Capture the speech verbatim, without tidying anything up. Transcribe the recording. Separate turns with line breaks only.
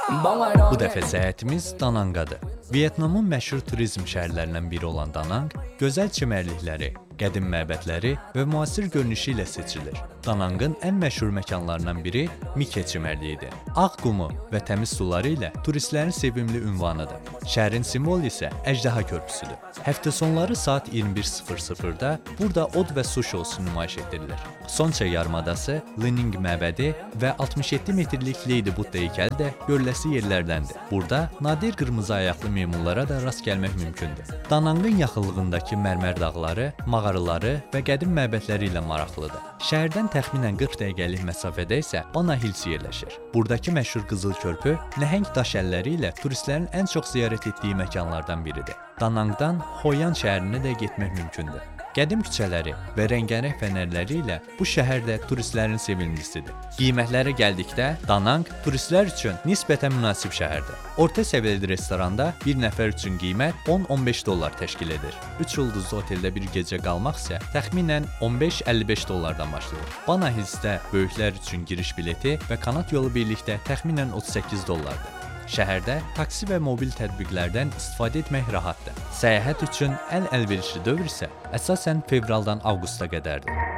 Bu dəfə səyahətimiz Dananqadır. Vyetnamın məşhur turizm şəhərlərindən biri olan Danang, gözəl çimərlikləri, qədim məbədləri və müasir görünüşü ilə seçilir. Danangın ən məşhur məkanlarından biri Mike çimərliyidir. Ağ qumu və təmiz suları ilə turistlərin sevimli ünvanıdır. Şəhərin simvolu isə əjdaha körpüsüdür. Həftə sonları saat iyirmi bir sıfır sıfırda burada od və su şousu nümayiş etdirilir. Sonça yarımadası, Lining məbədi və altmış yeddi metrlik Lady Budda heykəli də görüləsi yerlərdəndir. Burada nadir qırmızı ayaqlı meymunlara da rast gəlmək mümkündür. Danangın yaxınlığındakı mərmər dağları, mağaraları və qədim məbədləri ilə maraqlıdır. Şəhərdən təxminən qırx dəqiqəlik məsafədə isə Bana Hills yerləşir. Buradakı məşhur qızıl körpü nəhəng daş əlləri ilə turistlərin ən çox ziyarət etdiyi məkanlardan biridir. Danangdan Hoyan şəhərinə də getmək mümkündür. Qədim küçələri və rəngarəng fənərləri ilə bu şəhər də turistlərin sevimlisidir. Qiymətlərə gəldikdə, Danang turistlər üçün nisbətən münasib şəhərdir. Orta səviyyəli restoranda bir nəfər üçün qiymət on on beş dollar təşkil edir. üç ulduzlu oteldə bir gecə qalmaq isə təxminən on beş əlli beş dollardan başlayır. Bana Hillsdə böyüklər üçün giriş bileti və kanat yolu birlikdə təxminən otuz səkkiz dollardır. Şəhərdə taksi və mobil tətbiqlərdən istifadə etmək rahatdır. Səyahət üçün ən əlverişli dövr isə əsasən fevraldan avqusta qədərdir.